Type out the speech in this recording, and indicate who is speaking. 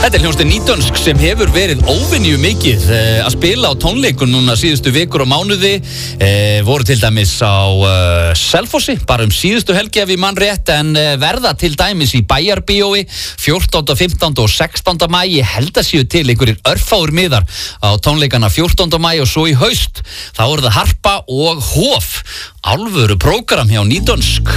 Speaker 1: Þetta hljómsveit Nýdönsk sem hefur verið óvenju mikið að spila á tónleikum núna síðustu vikur og mánuði. Voru til dæmis á Selfossi, bara síðustu helgi ef ég mann rétt, en verða til dæmis í Bæjarbíói 14., 15. og 16. maí. Ég held að séu til einhverjir örfáir miðar á tónleikana 14. maí og svo í haust. Þá voru það Harpa og Hof. Alvöru prógram hjá Nýdönsk.